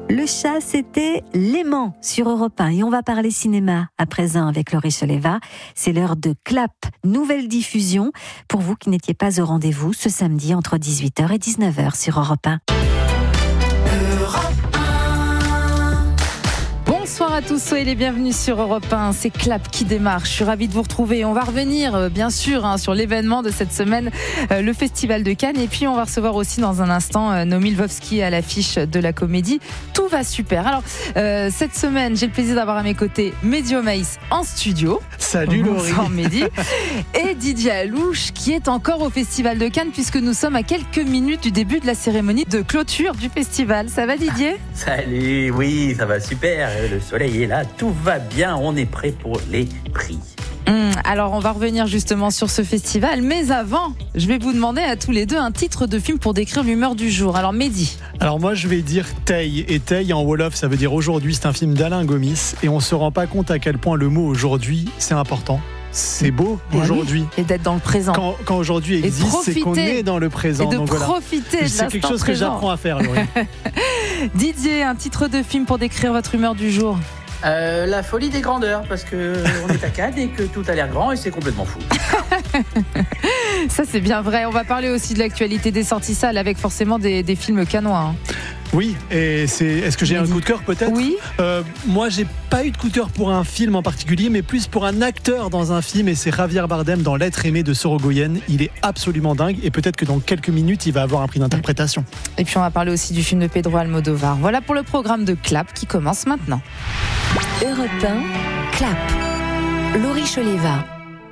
Le chat, c'était L'aimant sur Europe 1. Et on va parler cinéma à présent avec Laurie Choleva. C'est l'heure de Clap, nouvelle diffusion. Pour vous qui n'étiez pas au rendez-vous ce samedi entre 18h et 19h sur Europe 1. Bonsoir à tous, soyez les bienvenus sur Europe 1, c'est Clap qui démarre, je suis ravie de vous retrouver. On va revenir bien sûr sur l'événement de cette semaine, le Festival de Cannes, et puis on va recevoir aussi dans un instant Noémie Lvovsky à l'affiche de la comédie. Tout va super. Alors cette semaine, j'ai le plaisir d'avoir à mes côtés Mehdi Omaïs en studio. Salut Laurie. Bonsoir Mehdi. Et Didier Alouche qui est encore au Festival de Cannes puisque nous sommes à quelques minutes du début de la cérémonie de clôture du festival. Ça va Didier ? Salut, oui, ça va super. Le soleil est là, tout va bien, on est prêt pour les prix. Alors on va revenir justement sur ce festival, mais avant, je vais vous demander à tous les deux un titre de film pour décrire l'humeur du jour. Alors Mehdi. Alors moi je vais dire Tay, et Tay en Wolof ça veut dire aujourd'hui, c'est un film d'Alain Gomis, et on se rend pas compte à quel point le mot aujourd'hui c'est important. C'est beau aujourd'hui. Et d'être dans le présent. Quand aujourd'hui existe, c'est qu'on est dans le présent. Et de donc profiter de l'instant c'est quelque chose présent. Que j'apprends à faire, Laurie. Didier, un titre de film pour décrire votre humeur du jour. La folie des grandeurs, parce que on est à Cannes et que tout a l'air grand et c'est complètement fou. Ça c'est bien vrai. On va parler aussi de l'actualité des sorties salles avec forcément des films cannois. Oui, et est-ce que j'ai un coup de cœur peut-être ? Oui. Moi, j'ai pas eu de coup de cœur pour un film en particulier, mais plus pour un acteur dans un film, et c'est Javier Bardem dans L'être aimé de Sorogoyen. Il est absolument dingue, et peut-être que dans quelques minutes, il va avoir un prix d'interprétation. Et puis on va parler aussi du film de Pedro Almodovar. Voilà pour le programme de Clap qui commence maintenant. Europe 1, Clap. Laurie Choleva.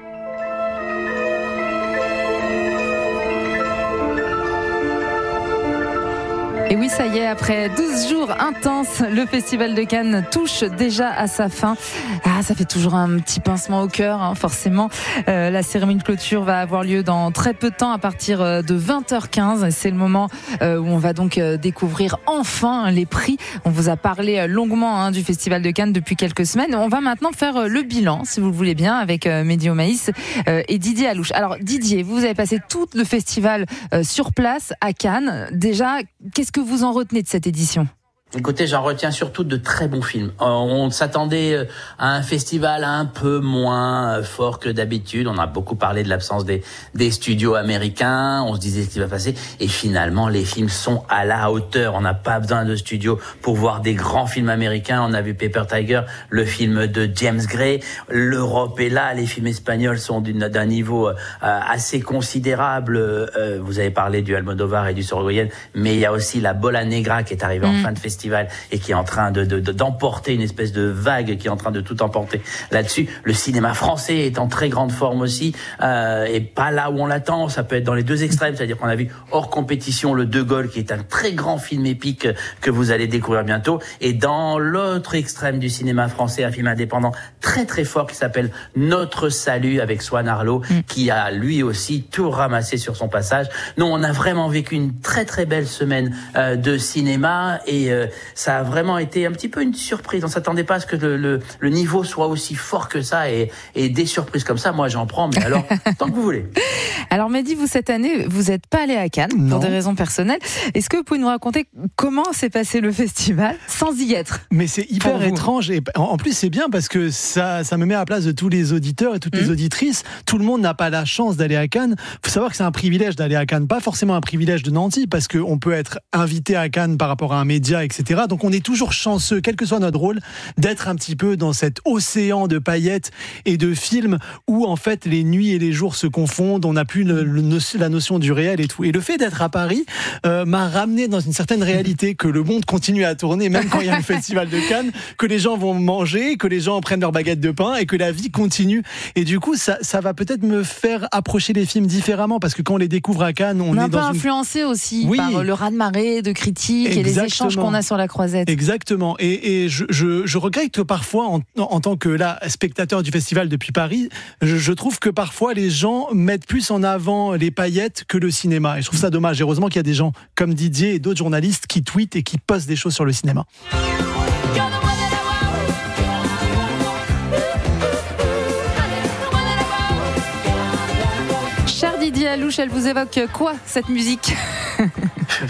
Et oui, ça y est, après 12 jours intenses, le Festival de Cannes touche déjà à sa fin. Ah, ça fait toujours un petit pincement au cœur, forcément. La cérémonie de clôture va avoir lieu dans très peu de temps, à partir de 20h15. C'est le moment où on va donc découvrir enfin les prix. On vous a parlé longuement du Festival de Cannes depuis quelques semaines. On va maintenant faire le bilan, si vous le voulez bien, avec Mehdi Omaïs et Didier Alouche. Alors Didier, vous avez passé tout le festival sur place à Cannes. Déjà, qu'est-ce que vous en retenez de cette édition ? Écoutez, j'en retiens surtout de très bons films. On s'attendait à un festival un peu moins fort que d'habitude. On a beaucoup parlé de l'absence des studios américains. On se disait ce qui va passer. Et finalement, les films sont à la hauteur. On n'a pas besoin de studios pour voir des grands films américains. On a vu Paper Tiger, le film de James Gray. L'Europe est là. Les films espagnols sont d'un niveau assez considérable. Vous avez parlé du Almodovar et du Sorogoyen, mais il y a aussi la Bola Negra qui est arrivée en fin de festival et qui est en train d'emporter une espèce de vague qui est en train de tout emporter là-dessus. Le cinéma français est en très grande forme aussi et pas là où on l'attend. Ça peut être dans les deux extrêmes, c'est-à-dire qu'on a vu hors compétition le De Gaulle qui est un très grand film épique que vous allez découvrir bientôt, et dans l'autre extrême du cinéma français, un film indépendant très très fort qui s'appelle Notre Salut avec Swan Arlo qui a lui aussi tout ramassé sur son passage. Non, on a vraiment vécu une très très belle semaine de cinéma, et ça a vraiment été un petit peu une surprise. On s'attendait pas à ce que le niveau soit aussi fort que ça, et des surprises comme ça, moi j'en prends, mais alors tant que vous voulez. Alors Mehdi, vous cette année, vous n'êtes pas allé à Cannes pour des raisons personnelles. Est-ce que vous pouvez nous raconter comment s'est passé le festival sans y être ? Mais c'est hyper étrange, et en plus c'est bien parce que ça me met à la place de tous les auditeurs et toutes les auditrices. Tout le monde n'a pas la chance d'aller à Cannes. Il faut savoir que c'est un privilège d'aller à Cannes, pas forcément un privilège de Nancy, parce qu'on peut être invité à Cannes par rapport à un média, etc. Donc on est toujours chanceux, quel que soit notre rôle, d'être un petit peu dans cet océan de paillettes et de films où en fait les nuits et les jours se confondent, on n'a plus la notion du réel et tout. Et le fait d'être à Paris m'a ramené dans une certaine réalité, que le monde continue à tourner même quand il y a le Festival de Cannes, que les gens vont manger, que les gens prennent leur baguette de pain et que la vie continue. Et du coup ça va peut-être me faire approcher les films différemment, parce que quand on les découvre à Cannes, on est un peu dans influencé aussi par le raz-de-marée de critiques et les échanges qu'on a sur la croisette. Exactement. Et je regrette que parfois, en tant que spectateur du festival depuis Paris, je trouve que parfois les gens mettent plus en avant les paillettes que le cinéma. Et je trouve ça dommage. Heureusement qu'il y a des gens comme Didier et d'autres journalistes qui tweetent et qui postent des choses sur le cinéma. Cher Didier Alouche, elle vous évoque quoi, cette musique ?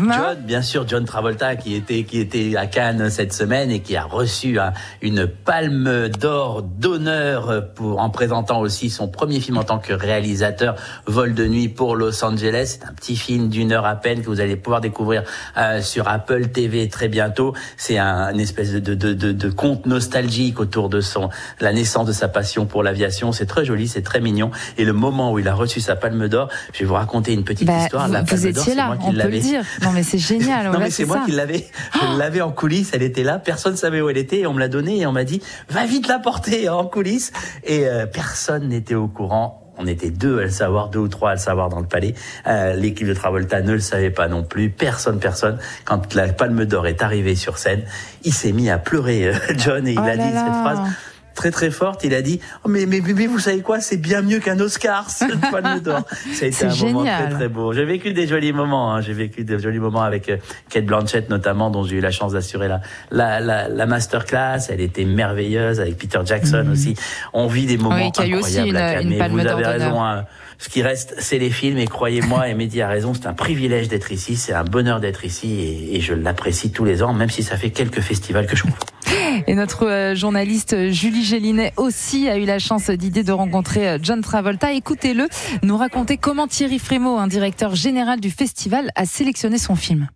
John, bien sûr, John Travolta qui était à Cannes cette semaine et qui a reçu une palme d'or d'honneur en présentant aussi son premier film en tant que réalisateur, Vol de nuit pour Los Angeles. C'est un petit film d'1 heure à peine que vous allez pouvoir découvrir sur Apple TV très bientôt. C'est une espèce de conte nostalgique autour de la naissance de sa passion pour l'aviation. C'est très joli, c'est très mignon. Et le moment où il a reçu sa palme d'or, je vais vous raconter une petite histoire. La palme vous étiez d'or, là, on peut le dire. Non mais c'est génial. Non mais c'est moi qui l'avais. Je l'avais en coulisses, elle était là, personne ne savait où elle était et on me l'a donnée et on m'a dit va vite la porter en coulisses et personne n'était au courant. On était 2 à le savoir, 2 ou 3 à le savoir dans le palais. L'équipe de Travolta ne le savait pas non plus. Personne. Quand la palme d'or est arrivée sur scène, il s'est mis à pleurer, John, et il a dit cette phrase très très forte. Il a dit mais vous savez quoi, c'est bien mieux qu'un Oscar, cette palme d'or. Ça a été un moment très très beau. J'ai vécu des jolis moments. J'ai vécu des jolis moments avec Cate Blanchett notamment, dont j'ai eu la chance d'assurer la masterclass. Elle était merveilleuse, avec Peter Jackson aussi. On vit des moments incroyables aussi à Cannes. Mais vous avez raison. Ce qui reste, c'est les films. Et croyez-moi, et Mehdi a raison, c'est un privilège d'être ici, c'est un bonheur d'être ici, et je l'apprécie tous les ans, même si ça fait quelques festivals que je couvre. Et notre journaliste Julie Gélinet aussi a eu la chance de rencontrer John Travolta. Écoutez-le nous raconter comment Thierry Frémaux, un directeur général du festival, a sélectionné son film.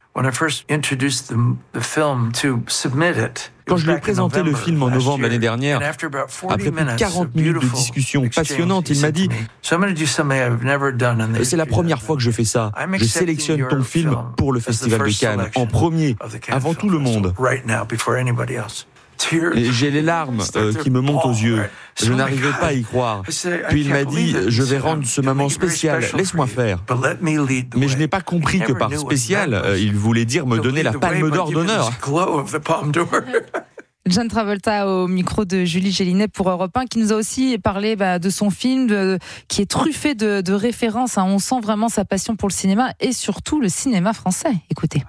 Quand je lui ai présenté le film en novembre l'année dernière, après plus de 40 minutes de discussion passionnante, il m'a dit « C'est la première fois que je fais ça. Je sélectionne ton film pour le Festival de Cannes, en premier, avant tout le monde. » Et j'ai les larmes qui me montent aux yeux. Je n'arrivais pas à y croire. Puis il m'a dit « Je vais rendre ce moment spécial, laisse-moi faire. » Mais je n'ai pas compris que par spécial, il voulait dire me donner la palme d'or d'honneur. John Travolta au micro de Julie Gélinet pour Europe 1, qui nous a aussi parlé de son film qui est truffé de références. On sent vraiment sa passion pour le cinéma et surtout le cinéma français. Écoutez.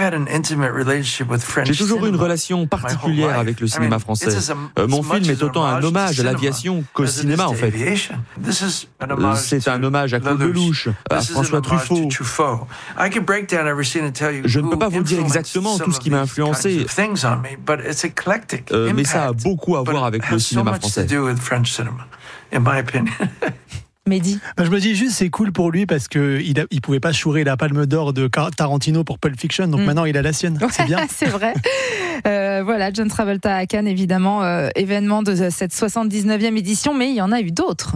J'ai toujours eu une relation particulière avec le cinéma français. Mon film est autant un hommage à l'aviation qu'au cinéma, en fait. C'est un hommage à Claude Lelouch, à François Truffaut. Je ne peux pas vous dire exactement tout ce qui m'a influencé, mais ça a beaucoup à voir avec le cinéma français. Mehdi. Je me dis juste c'est cool pour lui parce que il pouvait pas chourer la palme d'or de Tarantino pour Pulp Fiction, donc maintenant il a la sienne. C'est bien. C'est vrai. Voilà, John Travolta à Cannes, évidemment, événement de cette 79e édition, mais il y en a eu d'autres.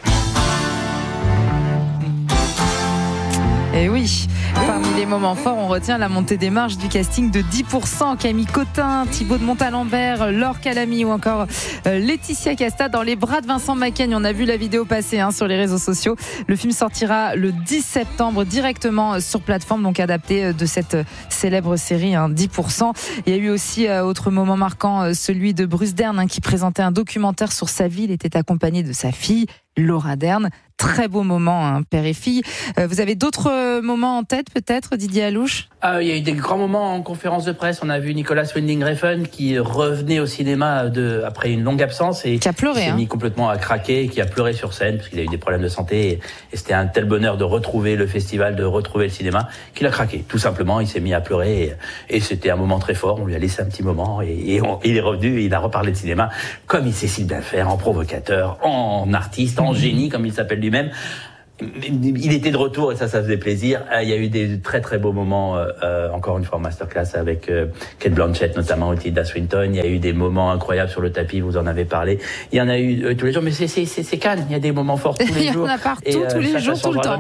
Et oui, parmi les moments forts, on retient la montée des marches du casting de 10%. Camille Cotin, Thibaut de Montalembert, Laure Calamy ou encore Laetitia Casta dans les bras de Vincent Macaigne. On a vu la vidéo passer sur les réseaux sociaux. Le film sortira le 10 septembre directement sur plateforme, donc adapté de cette célèbre série 10%. Il y a eu aussi, autre moment marquant, celui de Bruce Dern qui présentait un documentaire sur sa vie. Il était accompagné de sa fille, Laura Dern. Très beau moment, père et fille. Vous avez d'autres moments en tête, peut-être, Didier Alouche ? Il y a eu des grands moments en conférence de presse. On a vu Nicolas Winding Refn qui revenait au cinéma après une longue absence et qui a pleuré, s'est mis complètement à craquer, qui a pleuré sur scène parce qu'il a eu des problèmes de santé et c'était un tel bonheur de retrouver le festival, de retrouver le cinéma, qu'il a craqué. Tout simplement, il s'est mis à pleurer et c'était un moment très fort. On lui a laissé un petit moment et il est revenu, il a reparlé de cinéma comme il sait si bien faire, en provocateur, en artiste, en génie, comme il s'appelle lui-même. Il était de retour et ça faisait plaisir. Il y a eu des très très beaux moments, encore une fois en masterclass avec Cate Blanchett notamment, ou Tilda Swinton. Il y a eu des moments incroyables sur le tapis, vous en avez parlé. Il y en a eu tous les jours, mais c'est Cannes, il y a des moments forts tous les jours. Il y en a partout, tous les jours, tout le temps.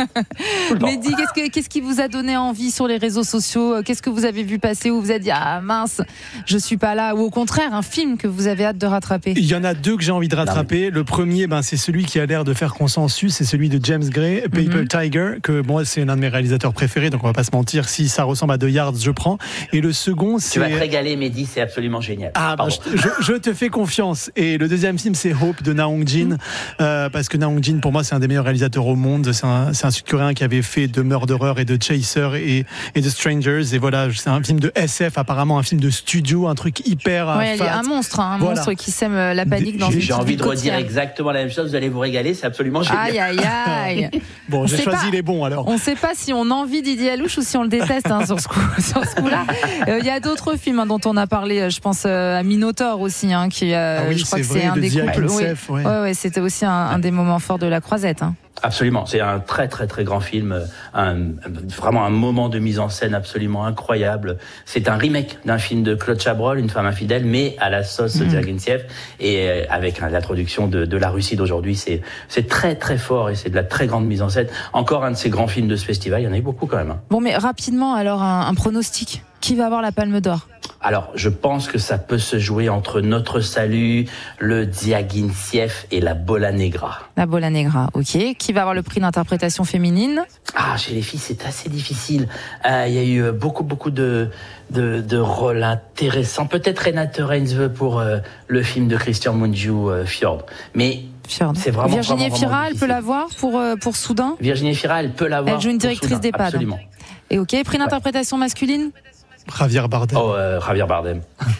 Mehdi, qu'est-ce qui vous a donné envie sur les réseaux sociaux ? Qu'est-ce que vous avez vu passer où vous avez dit ah mince, je suis pas là, ou au contraire un film que vous avez hâte de rattraper ? Il y en a 2 que j'ai envie de rattraper. Le premier, c'est celui qui a l'air de faire consensus, c'est celui de James Gray, Paper Tiger, que moi c'est un de mes réalisateurs préférés, donc on va pas se mentir, si ça ressemble à The Yards, je prends. Et le second, c'est... Tu vas te régaler, Mehdi, c'est absolument génial. Je te fais confiance. Et le deuxième film, c'est Hope de Na Hong Jin, parce que Na Hong Jin, pour moi, c'est un des meilleurs réalisateurs au monde. C'est un Sud-Coréen qui avait fait de Murderer et de Chaser et de Strangers. Et voilà, c'est un film de SF, apparemment un film de studio, un truc hyper... Ouais, un monstre, monstre qui sème la panique dans une J'ai envie de redire exactement la même chose, vous allez vous régaler, c'est absolument génial. Aïe, aïe, aïe. Bye. Bon, j'ai choisi les bons alors. On ne sait pas si on envie Didier Alouche ou si on le déteste sur ce coup-là. Il y a d'autres films dont on a parlé. Je pense à Minotaur aussi, qui je crois que c'est un des couples. Ouais, c'était aussi un des moments forts de la croisette. Absolument, c'est un très très très grand film, vraiment un moment de mise en scène absolument incroyable. C'est un remake d'un film de Claude Chabrol, Une femme infidèle, mais à la sauce Diaghilev et avec l'introduction de la Russie d'aujourd'hui. C'est très très fort et c'est de la très grande mise en scène. Encore un de ces grands films de ce festival, il y en a eu beaucoup quand même. Bon, mais rapidement alors un pronostic. Qui va avoir la Palme d'Or ? Alors, je pense que ça peut se jouer entre Notre Salut, le Diaghilev et la Bola Negra. La Bola Negra, ok. Qui va avoir le prix d'interprétation féminine ? Chez les filles, c'est assez difficile. Il y a eu beaucoup de rôles intéressants. Peut-être Renate Reinsve pour le film de Christian Mungiu, Fjord. Mais c'est vraiment Virginie Efira, elle peut l'avoir pour Soudain ? Virginie Efira, elle peut l'avoir. Elle joue une directrice d'EHPAD. Absolument. Et ok, prix d'interprétation masculine ? Javier Bardem. Javier Bardem.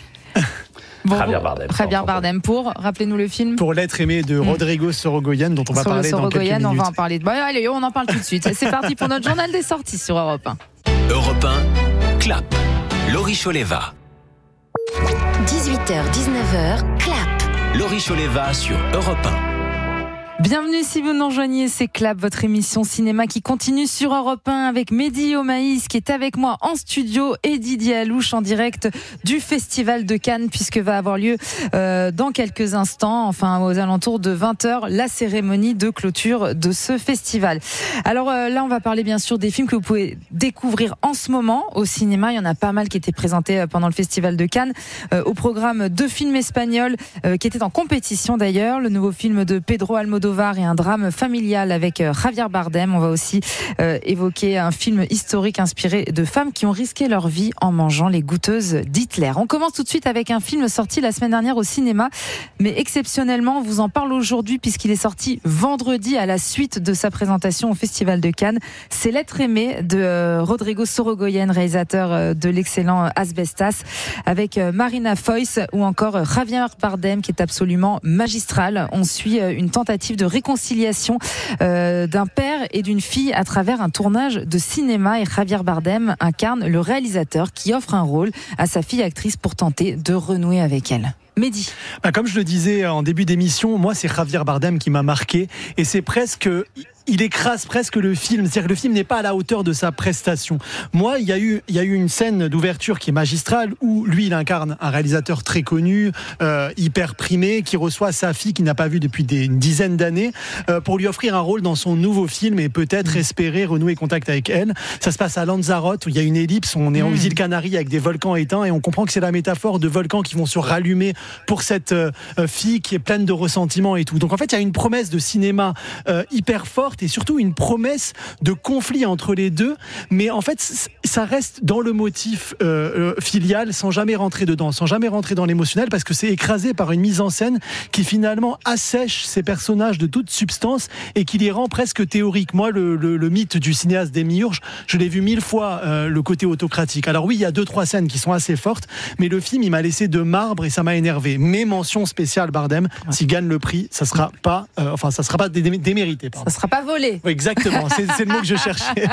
Javier Bardem pour, rappelez-nous le film. Pour L'être aimé de Rodrigo Sorogoyen, dont on va parler dans quelques minutes. On va en parler. Allez, on en parle tout de suite. C'est parti pour notre journal des sorties sur Europe 1. Europe 1, Clap. Laurie Choleva. 18h, 19h, Clap. Laurie Choleva sur Europe 1. Bienvenue si vous nous rejoignez, c'est Clap, votre émission cinéma qui continue sur Europe 1 avec Mehdi Omaïs qui est avec moi en studio et Didier Alouche en direct du Festival de Cannes puisque va avoir lieu dans quelques instants, enfin aux alentours de 20h, la cérémonie de clôture de ce festival. Alors là, on va parler bien sûr des films que vous pouvez découvrir en ce moment au cinéma. Il y en a pas mal qui étaient présentés pendant le Festival de Cannes. Au programme 2 films espagnols qui étaient en compétition d'ailleurs. Le nouveau film de Pedro Almodóvar et un drame familial avec Javier Bardem. On va aussi évoquer un film historique inspiré de femmes qui ont risqué leur vie en mangeant les goûteuses d'Hitler. On commence tout de suite avec un film sorti la semaine dernière au cinéma, mais exceptionnellement, on vous en parle aujourd'hui puisqu'il est sorti vendredi à la suite de sa présentation au Festival de Cannes. C'est L'être aimé de Rodrigo Sorogoyen, réalisateur de l'excellent Asbestas, avec Marina Foïs ou encore Javier Bardem qui est absolument magistral. On suit une tentative de réconciliation d'un père et d'une fille à travers un tournage de cinéma et Javier Bardem incarne le réalisateur qui offre un rôle à sa fille actrice pour tenter de renouer avec elle. Mehdi. Comme je le disais en début d'émission, moi c'est Javier Bardem qui m'a marqué et c'est presque... Il écrase presque le film, c'est-à-dire que le film n'est pas à la hauteur de sa prestation. Moi, il y a eu une scène d'ouverture qui est magistrale où lui, il incarne un réalisateur très connu, hyper primé, qui reçoit sa fille qu'il n'a pas vue depuis une dizaine d'années pour lui offrir un rôle dans son nouveau film et peut-être espérer renouer contact avec elle. Ça se passe à Lanzarote où il y a une ellipse, on est aux îles Canaries avec des volcans éteints et on comprend que c'est la métaphore de volcans qui vont se rallumer pour cette fille qui est pleine de ressentiments et tout. Donc en fait, il y a une promesse de cinéma hyper forte et surtout une promesse de conflit entre les deux, mais en fait ça reste dans le motif filial sans jamais rentrer dedans, sans jamais rentrer dans l'émotionnel parce que c'est écrasé par une mise en scène qui finalement assèche ces personnages de toute substance et qui les rend presque théoriques. Moi le mythe du cinéaste Démiurge, je l'ai vu 1000 fois le côté autocratique. Alors oui, il y a 2-3 scènes qui sont assez fortes, mais le film il m'a laissé de marbre et ça m'a énervé. Mais mention spéciale Bardem, s'il gagne le prix, ça sera pas démérité. Ça sera pas volé. Oui, exactement, c'est le mot que je cherchais.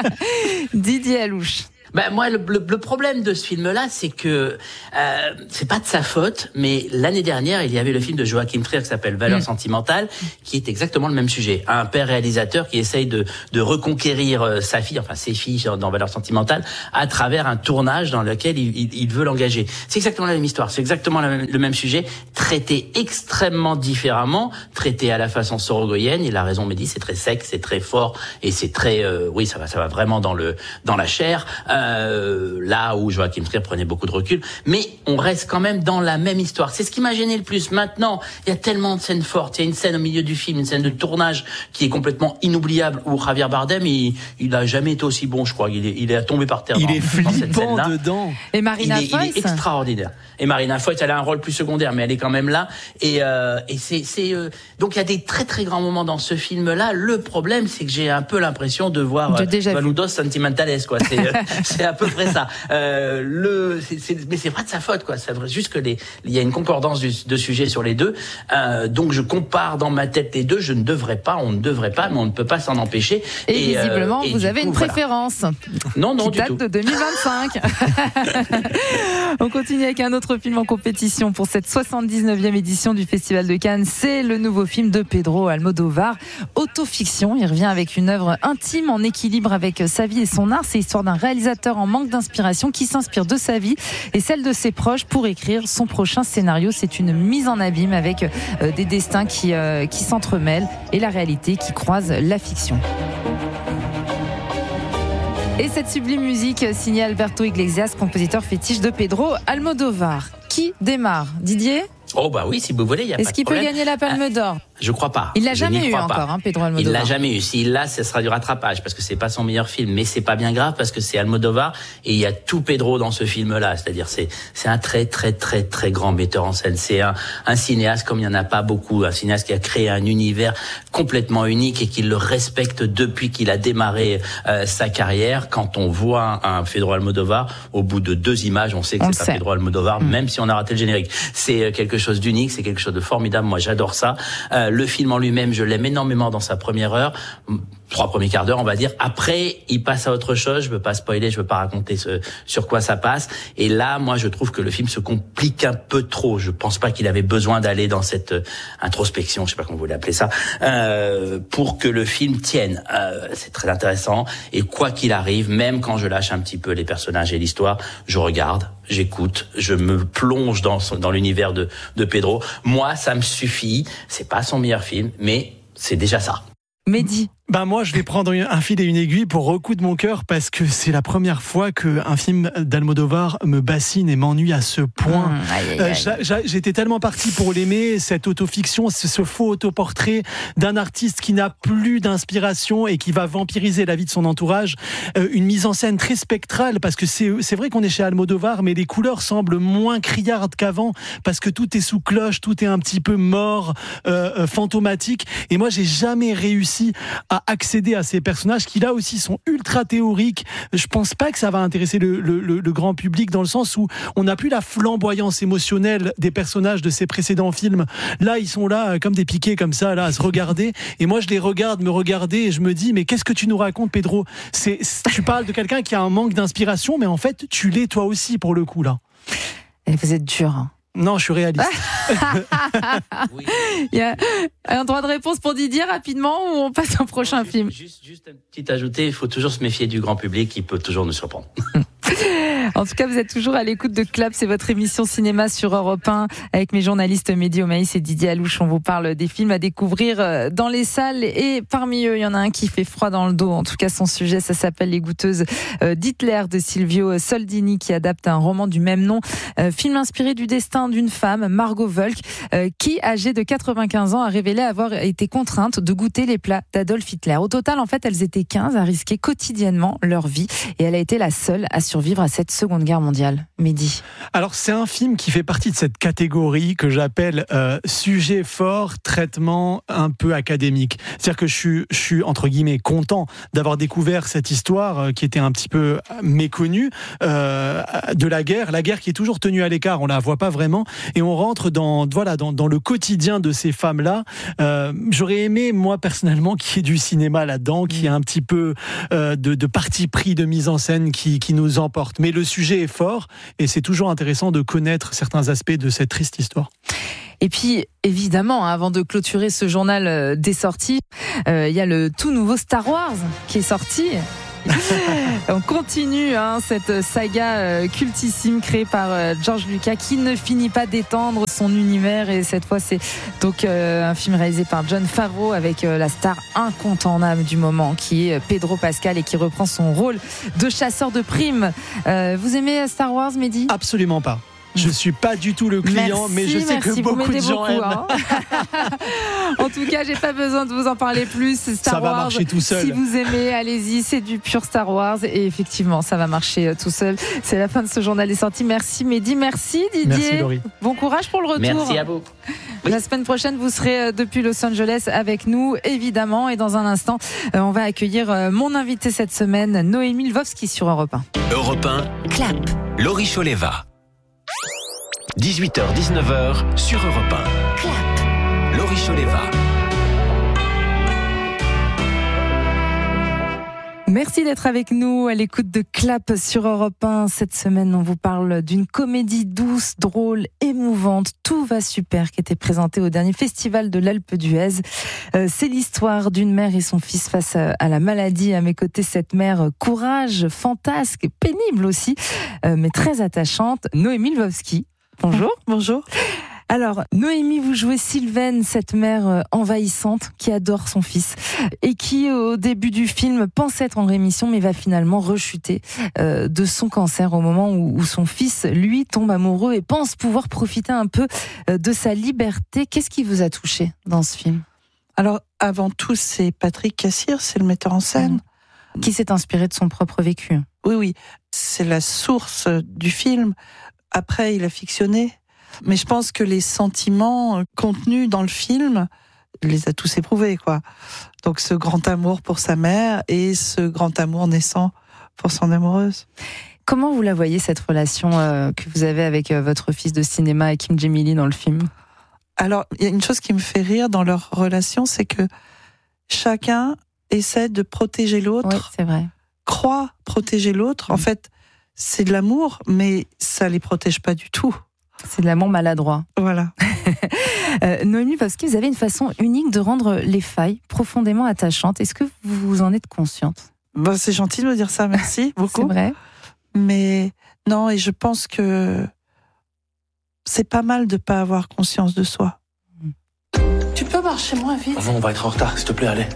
Didier Alouche. Moi, le problème de ce film-là, c'est que c'est pas de sa faute, mais l'année dernière, il y avait le film de Joachim Trier qui s'appelle Valeurs sentimentales, qui est exactement le même sujet. Un père réalisateur qui essaye de reconquérir sa fille, enfin ses filles dans Valeurs sentimentales, à travers un tournage dans lequel il veut l'engager. C'est exactement la même histoire, c'est exactement le même sujet, traité extrêmement différemment, traité à la façon sorogoyenne. Il a raison, Mehdi, c'est très sec, c'est très fort et c'est très, oui, ça va vraiment dans la chair. Là où Joachim Trier prenait beaucoup de recul, mais on reste quand même dans la même histoire. C'est ce qui m'a gêné le plus. Maintenant, il y a tellement de scènes fortes. Il y a une scène au milieu du film, une scène de tournage qui est complètement inoubliable où Javier Bardem, il a jamais été aussi bon, je crois. Il est tombé par terre. Il est flippant dedans. Et Marina Foïs, il est extraordinaire. Et Marina Foïs, elle a un rôle plus secondaire, mais elle est quand même là. Et donc il y a des très très grands moments dans ce film-là. Le problème, c'est que j'ai un peu l'impression de voir Valudos Sentimentales, quoi. C'est à peu près ça. Mais c'est pas de sa faute, quoi. C'est juste que il y a une concordance de sujets sur les deux. Donc je compare dans ma tête les deux. On ne devrait pas, mais on ne peut pas s'en empêcher. Et visiblement, vous avez une préférence. Non, qui du date tout. de 2025. On continue avec un autre film en compétition pour cette 79e édition du Festival de Cannes. C'est le nouveau film de Pedro Almodóvar, Autofiction. Il revient avec une œuvre intime en équilibre avec sa vie et son art. C'est l'histoire d'un réalisateur en manque d'inspiration qui s'inspire de sa vie et celle de ses proches pour écrire son prochain scénario. C'est une mise en abîme avec des destins qui s'entremêlent et la réalité qui croise la fiction. Et cette sublime musique signée Alberto Iglesias, compositeur fétiche de Pedro Almodóvar. Qui démarre? Didier? Oh bah oui, si vous voulez, il y a pas de problème. Est-ce qu'il peut gagner la Palme d'Or? Je crois pas. Il l'a jamais eu encore, Pedro Almodóvar. Il l'a jamais eu. S'il l'a, ce sera du rattrapage parce que c'est pas son meilleur film, mais c'est pas bien grave parce que c'est Almodóvar et il y a tout Pedro dans ce film-là. C'est-à-dire c'est un très très très très grand metteur en scène. C'est un cinéaste comme il y en a pas beaucoup, un cinéaste qui a créé un univers complètement unique et qui le respecte depuis qu'il a démarré sa carrière. Quand on voit un Pedro Almodóvar, au bout de 2 images, on sait que c'est pas Pedro Almodóvar, même si on a raté le générique. C'est quelque chose d'unique, c'est quelque chose de formidable. Moi, j'adore ça. Le film en lui-même, je l'aime énormément dans sa première heure, 3 premiers quarts d'heure, on va dire. Après, il passe à autre chose. Je veux pas spoiler, je veux pas raconter sur quoi ça passe. Et là, moi, je trouve que le film se complique un peu trop. Je pense pas qu'il avait besoin d'aller dans cette introspection, je sais pas comment vous voulez appeler ça, pour que le film tienne. C'est très intéressant. Et quoi qu'il arrive, même quand je lâche un petit peu les personnages et l'histoire, je regarde, j'écoute, je me plonge dans l'univers de Pedro. Moi, ça me suffit. C'est pas son meilleur film, mais c'est déjà ça. Mehdi. Moi, je vais prendre un fil et une aiguille pour recoudre mon cœur parce que c'est la première fois qu'un film d'Almodóvar me bassine et m'ennuie à ce point. J'étais tellement parti pour l'aimer, cette autofiction, ce faux autoportrait d'un artiste qui n'a plus d'inspiration et qui va vampiriser la vie de son entourage. Une mise en scène très spectrale parce que c'est vrai qu'on est chez Almodóvar, mais les couleurs semblent moins criardes qu'avant parce que tout est sous cloche, tout est un petit peu mort, fantomatique. Et moi, j'ai jamais réussi à accéder à ces personnages qui là aussi sont ultra théoriques. Je pense pas que ça va intéresser le grand public dans le sens où on n'a plus la flamboyance émotionnelle des personnages de ces précédents films. Là, ils sont là comme des piquets comme ça, là à se regarder. Et moi, je les regarde me regarder et je me dis mais qu'est-ce que tu nous racontes, Pedro? Tu parles de quelqu'un qui a un manque d'inspiration, mais en fait, tu l'es toi aussi pour le coup là. Et vous êtes dur. Hein. Non, je suis réaliste. Oui. Il y a un droit de réponse pour Didier rapidement ou on passe au prochain film? Juste un petit ajouté, il faut toujours se méfier du grand public qui peut toujours nous surprendre. En tout cas, vous êtes toujours à l'écoute de Clap, c'est votre émission cinéma sur Europe 1 avec mes journalistes Mehdi Omaïs et Didier Alouche. On vous parle des films à découvrir dans les salles et parmi eux, il y en a un qui fait froid dans le dos. En tout cas, son sujet, ça s'appelle Les Goûteuses d'Hitler de Silvio Soldini qui adapte un roman du même nom. Film inspiré du destin d'une femme, Margot Volk, qui, âgée de 95 ans, a révélé avoir été contrainte de goûter les plats d'Adolf Hitler. Au total, en fait, elles étaient 15 à risquer quotidiennement leur vie et elle a été la seule à survivre à cette Seconde Guerre mondiale. Mehdi. Alors, c'est un film qui fait partie de cette catégorie que j'appelle sujet fort, traitement un peu académique. C'est-à-dire que je suis entre guillemets content d'avoir découvert cette histoire qui était un petit peu méconnue de la guerre qui est toujours tenue à l'écart, on la voit pas vraiment, et on rentre dans le quotidien de ces femmes-là. J'aurais aimé, moi personnellement, qu'il y ait du cinéma là-dedans, qu'il y ait un petit peu de parti pris de mise en scène qui nous emporte. Mais le sujet est fort et c'est toujours intéressant de connaître certains aspects de cette triste histoire. Et puis, évidemment, avant de clôturer ce journal des sorties, il y a le tout nouveau Star Wars qui est sorti. On continue cette saga cultissime créée par George Lucas qui ne finit pas d'étendre son univers et cette fois c'est donc un film réalisé par Jon Favreau avec la star incontournable du moment qui est Pedro Pascal et qui reprend son rôle de chasseur de primes. Vous aimez Star Wars, Mehdi? Absolument pas. Je suis pas du tout le client, mais je sais que beaucoup de gens aiment. En tout cas, j'ai pas besoin de vous en parler plus. Star ça va Wars, marcher tout seul. Si vous aimez, allez-y, c'est du pur Star Wars. Et effectivement, ça va marcher tout seul. C'est la fin de ce journal des sorties. Merci Mehdi, merci Didier. Merci Laurie. Bon courage pour le retour. Merci à vous. La semaine prochaine, vous serez depuis Los Angeles avec nous, évidemment. Et dans un instant, on va accueillir mon invité cette semaine, Noémie Lvovsky sur Europe 1. Europe 1, Clap. Laurie Choleva. 18h-19h sur Europe 1. Clap. Laurie Choleva. Merci d'être avec nous à l'écoute de Clap sur Europe 1. Cette semaine, on vous parle d'une comédie douce, drôle, émouvante. Tout va super, qui était présentée au dernier festival de l'Alpe d'Huez. C'est l'histoire d'une mère et son fils face à la maladie. À mes côtés, cette mère courage, fantasque, pénible aussi, mais très attachante. Noémie Lvovsky. Bonjour. Bonjour. Alors, Noémie, vous jouez Sylvaine, cette mère envahissante qui adore son fils et qui, au début du film, pense être en rémission, mais va finalement rechuter de son cancer au moment où son fils, lui, tombe amoureux et pense pouvoir profiter un peu de sa liberté. Qu'est-ce qui vous a touché dans ce film ? Alors, avant tout, c'est Patrick Cassir, c'est le metteur en scène. Qui s'est inspiré de son propre vécu. Oui, c'est la source du film. Après, il a fictionné. Mais je pense que les sentiments contenus dans le film les a tous éprouvés, quoi. Donc ce grand amour pour sa mère et ce grand amour naissant pour son amoureuse. Comment vous la voyez, cette relation que vous avez avec votre fils de cinéma et Kim Jae-mi dans le film ? Alors, il y a une chose qui me fait rire dans leur relation, c'est que chacun essaie de protéger l'autre. Oui, c'est vrai. Croit protéger l'autre. En fait, c'est de l'amour, mais ça les protège pas du tout. C'est de l'amour maladroit. Voilà. Noémie, parce que vous avez une façon unique de rendre les failles profondément attachantes. Est-ce que vous en êtes consciente ? C'est gentil de me dire ça, merci beaucoup. C'est vrai. Mais non, et je pense que c'est pas mal de pas avoir conscience de soi. Tu peux marcher moins vite ? Maman, on va être en retard, s'il te plaît, allez.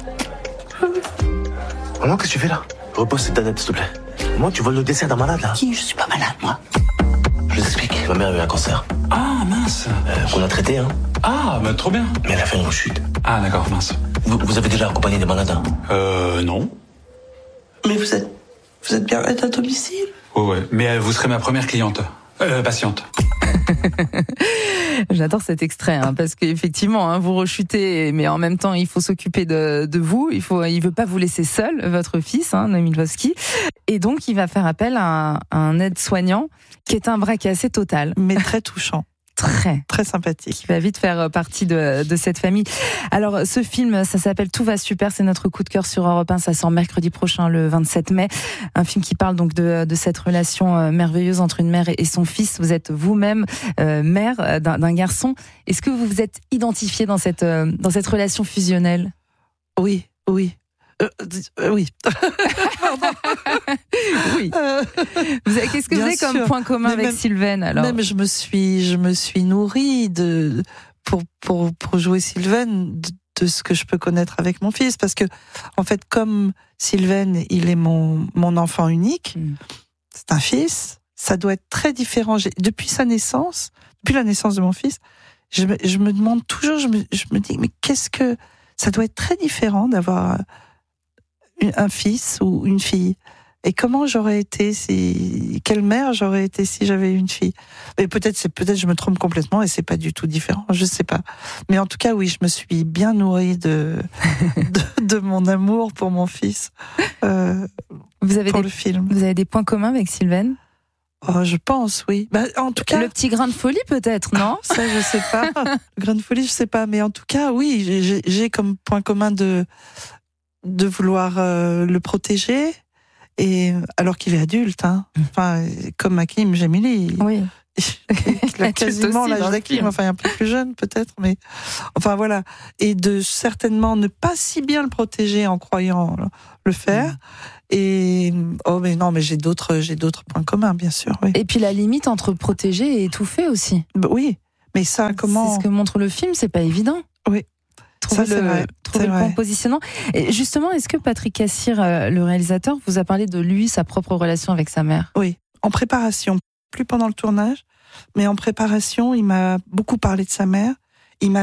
Maman, qu'est-ce que tu fais là ? Repose cette tête, s'il te plaît. Moi, tu voles le dessert d'un malade, là ? Qui ? Je suis pas malade, moi. Je vous explique, ma mère a eu un cancer. Ah, mince. Qu'on a traité, hein. Ah, bah trop bien. Mais elle a fait une rechute. Ah, d'accord, mince. Vous avez déjà accompagné des malades, hein ? Non. Mais vous êtes bien à domicile ? Ouais. Mais vous serez ma première cliente. Patiente. J'adore cet extrait, parce qu'effectivement, vous rechutez, mais en même temps, il faut s'occuper de vous. Il veut pas vous laisser seul, votre fils, Noémie Lvovsky. Et donc, il va faire appel à un aide-soignant qui est un bras cassé total. Mais très touchant. Très sympathique. Qui va vite faire partie de cette famille. Alors, ce film, ça s'appelle Tout va super, c'est notre coup de cœur sur Europe 1, ça sort mercredi prochain, le 27 mai. Un film qui parle donc de cette relation merveilleuse entre une mère et son fils. Vous êtes vous-même mère d'un garçon. Est-ce que vous vous êtes identifié dans cette relation fusionnelle ? Oui. Oui. Oui. Qu'est-ce que vous avez comme point commun avec Sylvaine, alors ? Même je me suis nourrie pour jouer Sylvaine de ce que je peux connaître avec mon fils, parce que en fait, comme Sylvaine, il est mon enfant unique, c'est un fils, ça doit être très différent. Depuis la naissance de mon fils, je me demande toujours, je me dis, mais qu'est-ce que ça doit être très différent d'avoir un fils ou une fille. Et comment j'aurais été quelle mère j'aurais été si j'avais une fille. Et peut-être je me trompe complètement et c'est pas du tout différent, je sais pas. Mais en tout cas, oui, je me suis bien nourrie de mon amour pour mon fils. Pour le film. Vous avez des points communs avec Sylvaine ? Oh, je pense, oui. En tout cas, le petit grain de folie, peut-être, non ? Ça, je sais pas. Le grain de folie, je sais pas. Mais en tout cas, oui, j'ai comme point commun de vouloir le protéger, et alors qu'il est adulte, enfin, comme Hakim Jae-mi. Oui. Il a quasiment l'âge d'Hakim, enfin un peu plus jeune peut-être, mais une voilà. Et de certainement ne pas si bien le protéger en croyant le faire. Et mais j'ai d'autres points communs, bien sûr. Oui. Et puis la limite entre protéger et étouffer aussi. Oui, mais ça, comment ? C'est ce que montre le film, c'est pas évident. Oui. Trouver le bon positionnement. Et justement, est-ce que Patrick Cassir, le réalisateur, vous a parlé de lui, sa propre relation avec sa mère ? Oui, en préparation, plus pendant le tournage, mais en préparation, il m'a beaucoup parlé de sa mère.